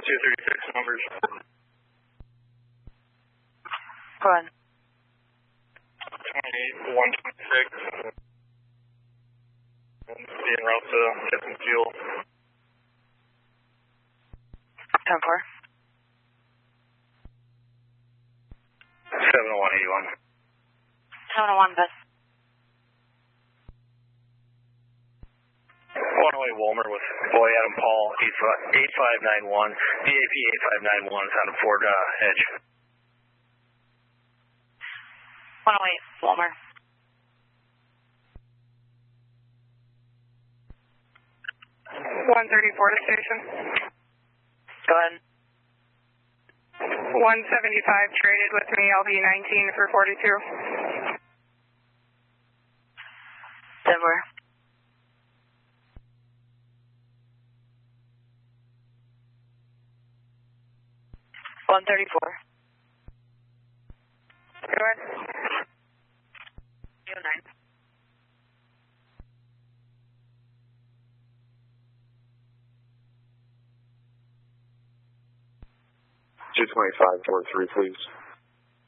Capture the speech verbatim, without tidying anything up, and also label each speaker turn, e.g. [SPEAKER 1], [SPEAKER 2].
[SPEAKER 1] two thirty-six numbers.
[SPEAKER 2] Go ahead.
[SPEAKER 1] twenty-eight, one twenty-six. Being route to get some fuel.
[SPEAKER 2] ten four.
[SPEAKER 1] seven oh one eighty-one.
[SPEAKER 2] seven oh one, bus.
[SPEAKER 1] one oh eight Walmer with Boy Adam Paul, eight five nine one. B A P eight five nine one is on a Ford uh, Edge.
[SPEAKER 2] one oh eight, Walmer.
[SPEAKER 3] one thirty-four to station.
[SPEAKER 2] Go ahead.
[SPEAKER 3] one seventy-five traded with me, L B nineteen for forty-two.
[SPEAKER 2] ten four. one thirty-four.
[SPEAKER 3] Go ahead.
[SPEAKER 2] two oh nine.
[SPEAKER 4] two twenty-five, four three, please.